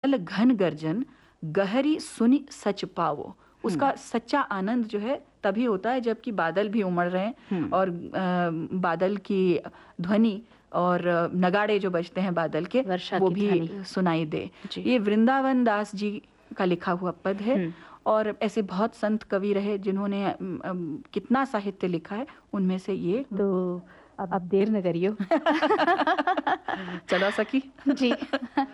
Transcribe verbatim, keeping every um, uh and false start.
घन गर्जन गहरी सुनी सच पावो। उसका सच्चा आनंद जो है तभी होता है जबकि बादल भी उमड़ रहे हैं और आ, बादल की ध्वनि और नगाड़े जो बजते हैं बादल के वो भी सुनाई दे। ये वृंदावन दास जी का लिखा हुआ पद है। और ऐसे बहुत संत कवि रहे जिन्होंने कितना साहित्य लिखा है, उनमें से ये। तो अब देर न करियो। चलो सखी जी।